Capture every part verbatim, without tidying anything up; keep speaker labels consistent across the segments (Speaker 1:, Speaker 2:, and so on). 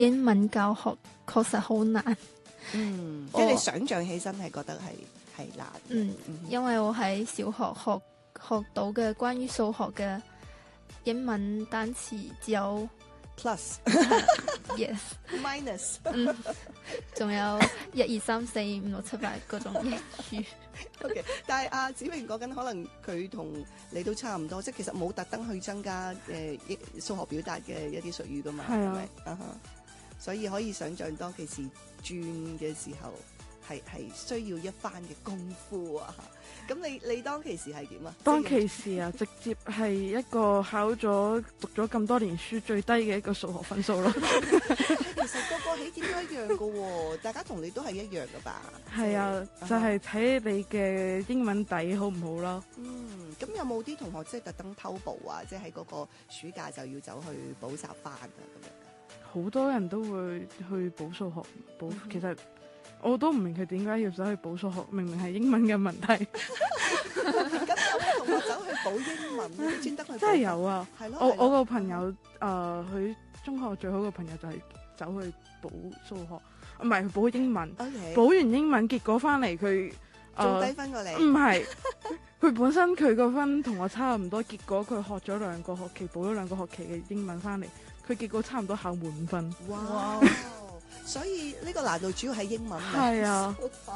Speaker 1: 英文教學確實好難。
Speaker 2: 嗯，即係你想像起身係覺得係係難。
Speaker 1: 嗯，因為我喺小學學學到嘅關於數學嘅英文單詞只有
Speaker 2: plus
Speaker 1: yes
Speaker 2: minus，
Speaker 1: 嗯，仲有一二三四五六七八嗰種英語。
Speaker 2: OK， 但係阿子榮講緊，可能佢同你都差唔多，即係其實冇特登去增加誒數學表達嘅一啲術語噶嘛，係咪？啊哈，所以可以想像當其時轉嘅時候係係需要一番嘅功夫啊！咁你你當其時係點啊？
Speaker 3: 當其時啊，直接係一個考咗讀咗咁多年書最低嘅一個數學分數咯。
Speaker 2: 其實個個起點都一樣噶喎，大家同你都係一樣噶吧？
Speaker 3: 係啊，就係睇你嘅英文底好唔好咯。
Speaker 2: 嗯，咁有冇啲同學即係特登偷補啊？即係喺嗰個暑假就要走去補習班啊咁樣？
Speaker 3: 好多人都會去補數學，補、
Speaker 2: 嗯、
Speaker 3: 其實我都唔明佢點解要走去補數學，明明係英文嘅問題。
Speaker 2: 咁有冇同學走去補英文？你專登去補？
Speaker 3: 真係有啊！
Speaker 2: 係咯，
Speaker 3: 我我個朋友誒，佢、呃、中學最好嘅朋友就係走去補數學，唔係去補英文。
Speaker 2: Okay.
Speaker 3: 補完英文，結果翻嚟佢
Speaker 2: 仲低分過你？
Speaker 3: 唔係，佢本身佢個分同我差唔多，結果佢學咗兩個學期，補咗兩個學期嘅英文翻嚟，佢結果差唔多考滿分。
Speaker 2: 哇！所以呢個難度主要係英文。
Speaker 3: 係啊。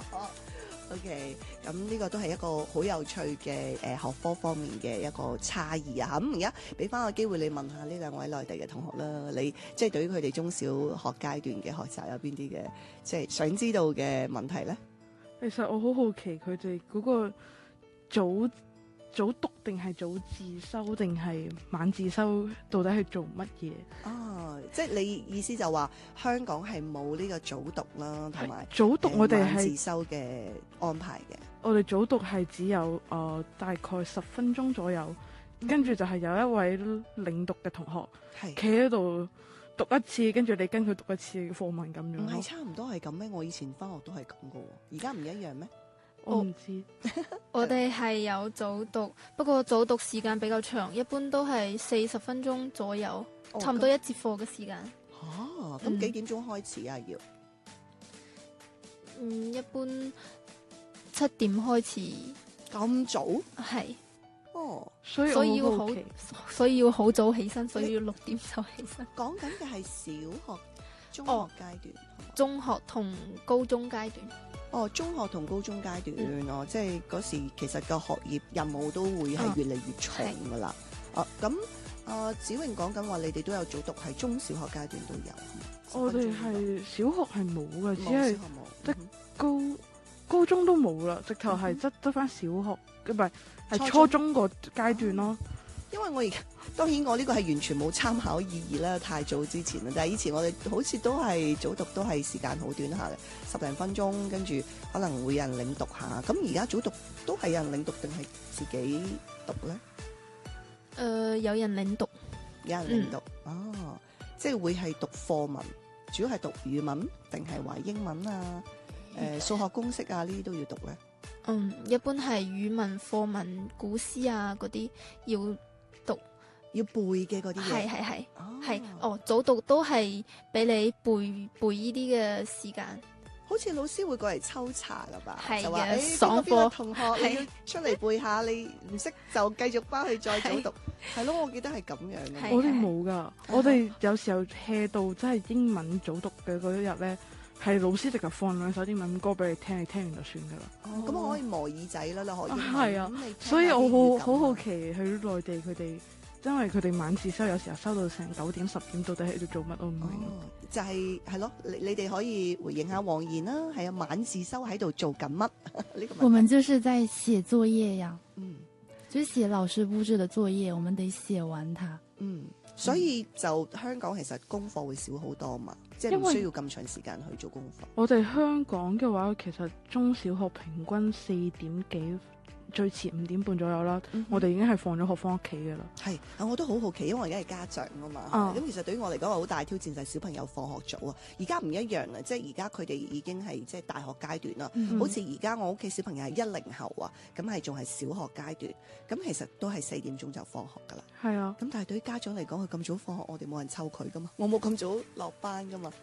Speaker 2: OK， 咁呢個都係一個好有趣嘅誒、呃、學科方面嘅一個差異啊！咁而家俾翻個機會你問下呢兩位內地嘅同學啦，你即係對於佢哋中小學階段嘅學習有邊啲嘅即係想知道嘅問題咧？
Speaker 3: 其實我好好奇佢哋嗰個早早讀定係早自修定係晚自修，到底係做乜嘢？
Speaker 2: 哦，即係你意思就話香港係冇呢個早讀啦，同埋
Speaker 3: 早讀我哋係、
Speaker 2: 呃、自修嘅安排嘅。
Speaker 3: 我哋早讀係只有誒、呃、大概十分鐘左右，嗯、跟住就係有一位領讀嘅同學企喺度讀一次，跟住你跟佢讀一次嘅課文咁樣。
Speaker 2: 唔係差唔多係咁咩？我以前返學都係咁嘅喎，而家唔一樣咩？
Speaker 3: 我唔知，
Speaker 1: 我哋係有早讀，不過早讀時間比較長，一般都係四十分鐘左右，哦、差唔多一節課嘅時間。
Speaker 2: 哦，咁幾點鐘開始啊？要
Speaker 1: 嗯，一般七點開始。
Speaker 2: 咁早？
Speaker 1: 係。
Speaker 2: 哦，
Speaker 3: 所以
Speaker 1: 所以要好，所以要好早起身，所以要六點就起身。
Speaker 2: 講緊嘅係小學、中學階段，
Speaker 1: 哦、中學同高中階段。
Speaker 2: 哦，中學同高中階段、嗯、哦，即係嗰時其實個學業任務都會係越嚟越重噶啦。哦，咁啊、呃，子榮講緊話，你哋都有早讀，係中小學階段都有。
Speaker 3: 我哋係小學係冇嘅，只係即係高、嗯、高中都冇啦，直頭係得得翻小學，唔係係初中個階段咯。
Speaker 2: 因為我而家當然我呢個係完全冇參考意義啦，太早之前啦。但係以前我哋好似都係早讀，都係時間好短下嘅，十零分鐘，跟住可能會有人領讀下。咁而家早讀都係有人領讀定係自己讀咧？誒、
Speaker 1: 呃，有人領讀，
Speaker 2: 有人領讀、嗯、哦，即係會係讀課文，主要係讀語文定係話英文啊？誒、呃，數學公式啊呢啲都要讀咧？
Speaker 1: 嗯，一般係語文、課文、古詩啊嗰啲要讀，
Speaker 2: 要背嘅嗰啲嘢。係
Speaker 1: 係係，係哦，早讀都係俾你背背呢啲嘅時間。
Speaker 2: 好似老師會過嚟抽查噶吧？
Speaker 1: 係
Speaker 2: 就話誒，
Speaker 1: 爽課、
Speaker 2: 欸、同學你要出嚟背下，你唔識就繼續翻去再早讀。係咯，我記得係咁樣嘅。
Speaker 3: 我哋冇噶，我哋有時候 hea 到真係英文早讀嘅嗰一日咧，係老師直頭放兩首英文歌俾你聽，你聽完就算噶啦。哦，咁我可以磨耳仔啦，你可以。係啊，所以我好好好奇去內地佢哋。因為佢哋晚自修有時候收到成九點十點，到底喺度做乜我唔明。
Speaker 2: 哦，就係係咯，你你哋可以回應下黃妍啦，係啊，晚自修喺度做緊乜？呢個
Speaker 4: 我們就是在寫作業呀，
Speaker 2: 嗯，
Speaker 4: 就是寫老師布置的作業，我們得寫完它。
Speaker 2: 嗯，所以就香港其實功課會少好多嘛，即係唔需要咁長時間去做功課。
Speaker 3: 我哋香港嘅話，其實中小學平均四點幾最遲五點半左右啦，嗯、我哋已經係放咗學翻屋企嘅啦。
Speaker 2: 係啊，我都好好奇，因為我而家係家長啊嘛。咁、啊、其實對於我嚟講，好大挑戰就係小朋友放學早啊。而家唔一樣啦，即係而家佢哋已經係即係大學階段啦。嗯、好似而家我屋企小朋友係一零後啊，咁係仲係小學階段，咁其實都係四點鐘就放學㗎啦。
Speaker 3: 係啊。
Speaker 2: 咁但係對於家長嚟講，佢咁早放學，我哋冇人湊佢㗎嘛，我冇咁早落班㗎嘛。